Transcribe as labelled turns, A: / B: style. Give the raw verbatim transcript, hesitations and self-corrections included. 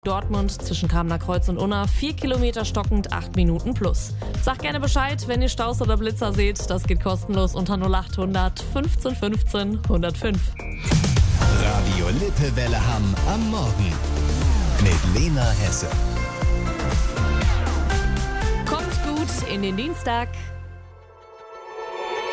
A: Dortmund zwischen Kamener Kreuz und Unna, vier Kilometer stockend, acht Minuten plus. Sagt gerne Bescheid, wenn ihr Staus oder Blitzer seht. Das geht kostenlos unter null achthundert fünfzehn fünfzehn hundertfünf.
B: Radio Lippewelle Hamm am Morgen mit Lena Hesse.
A: Kommt gut in den Dienstag.